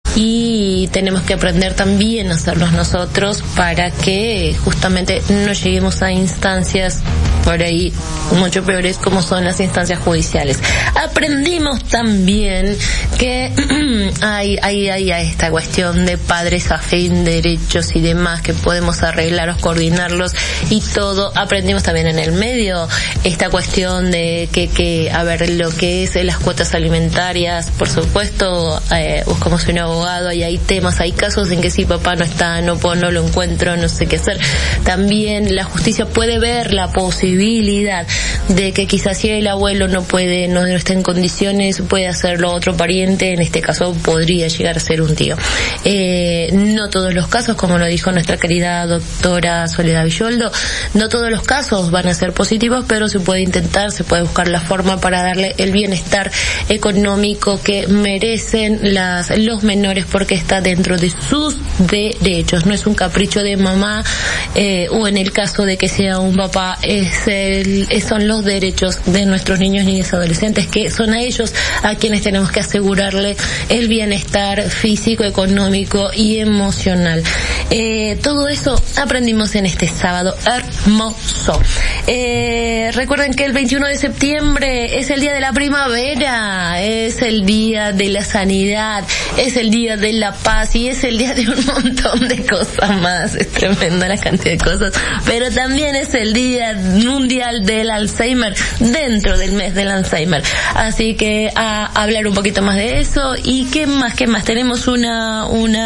y tenemos que aprender también a hacerlos nosotros para que justamente no lleguemos a instancias por ahí mucho peores como son las instancias judiciales. Aprendimos también que hay esta cuestión de padres afín, derechos y demás que podemos arreglarlos, coordinarlos y todo. Aprendimos también en el medio esta cuestión de que a ver, lo que es las cuotas alimentarias, por supuesto, buscamos un abogado y hay temas, hay casos en que si papá no está, no lo encuentro, no sé qué hacer. También la justicia puede ver la posibilidad de que quizás si el abuelo no está en condiciones, puede hacerlo otro pariente, en este caso podría llegar a ser un tío. No todos los casos, como lo dijo nuestra querida doctora Soledad Villoldo, no todos los casos van a ser positivos, pero se puede intentar, se puede buscar la forma para darle el bienestar económico que merecen los menores, porque está dentro de sus derechos, no es un capricho de mamá, o en el caso de que sea un papá, son los derechos de nuestros niños, niñas y adolescentes, que son a ellos a quienes tenemos que asegurarle el bienestar físico, económico y emocional. Todo eso aprendimos en este sábado hermoso. Recuerden que el 21 de septiembre es el día de la primavera, es el día de la sanidad, es el día de la paz y es el día de un montón de cosas más. Es tremenda la cantidad de cosas, pero también es el día mundial del Alzheimer, dentro del mes del Alzheimer. Así que a hablar un poquito más de eso. Y qué más, tenemos una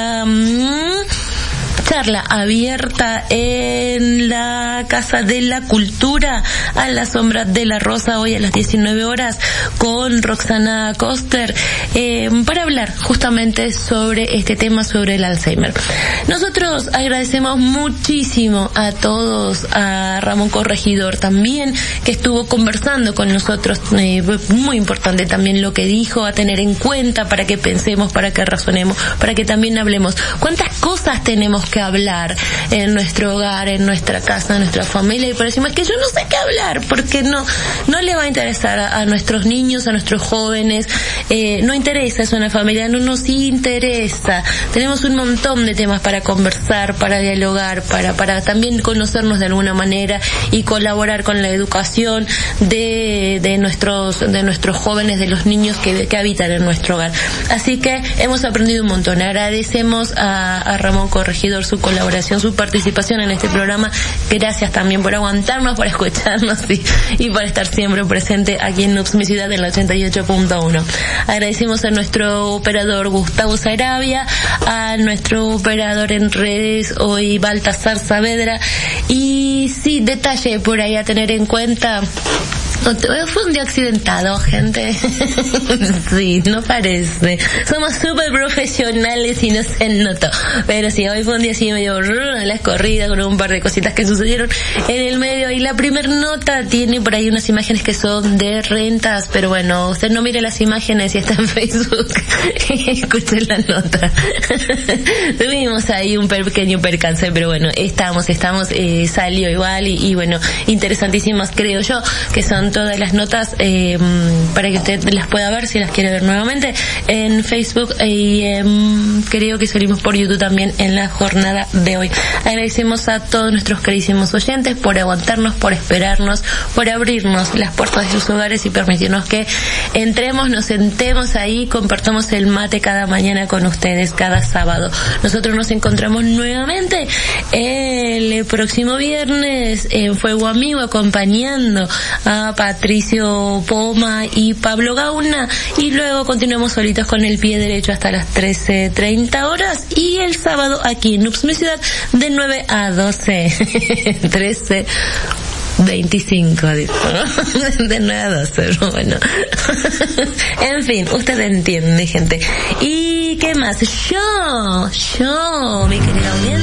charla abierta en la Casa de la Cultura a la Sombra de la Rosa, hoy a las 19 horas con Roxana Koster, para hablar justamente sobre este tema, sobre el Alzheimer. Nosotros agradecemos muchísimo a todos, a Ramón Corregidor también, que estuvo conversando con nosotros, muy importante también lo que dijo, a tener en cuenta para que pensemos, para que razonemos, para que también hablemos. ¿Cuántas cosas tenemos que hablar en nuestro hogar, en nuestra casa, en nuestra familia? Y por decimos que yo no sé qué hablar, porque no le va a interesar a nuestros niños, a nuestros jóvenes, no interesa eso en la familia, no nos interesa. Tenemos un montón de temas para conversar, para dialogar, para también conocernos de alguna manera y colaborar con la educación de nuestros jóvenes, de los niños que habitan en nuestro hogar. Así que hemos aprendido un montón. Agradecemos a Ramón Corregidor su colaboración, su participación en este programa. Gracias también por aguantarnos, por escucharnos y por estar siempre presente aquí en Nups, mi ciudad, en la 88.1. Agradecemos a nuestro operador Gustavo Sarabia, a nuestro operador en redes hoy Baltasar Saavedra, y sí, detalle por ahí a tener en cuenta. Fue un día accidentado, gente. Sí, no parece. Somos súper profesionales y no se notó. Pero sí, hoy fue un día así medio a las corridas, con un par de cositas que sucedieron en el medio. Y la primer nota tiene por ahí unas imágenes que son de rentas. Pero bueno, usted no mire las imágenes y está en Facebook. Escuche la nota. Tuvimos ahí un pequeño percance, pero bueno, estamos, salió igual y bueno, interesantísimas creo yo, que son todas las notas para que usted las pueda ver si las quiere ver nuevamente en Facebook, y creo que salimos por YouTube también en la jornada de hoy. Agradecemos a todos nuestros queridísimos oyentes por aguantarnos, por esperarnos, por abrirnos las puertas de sus hogares y permitirnos que entremos, nos sentemos ahí, compartamos el mate cada mañana con ustedes, cada sábado. Nosotros nos encontramos nuevamente el próximo viernes en Fuego Amigo, acompañando a Patricio Poma y Pablo Gauna, y luego continuamos solitos con el pie derecho hasta las 13:30 horas, y el sábado aquí en Nups, mi ciudad, de 9 a 12 13:25, dijo, ¿no? De 9 a 12, bueno. En fin, usted entiende, gente. ¿Y qué más? Yo, mi querida audiencia,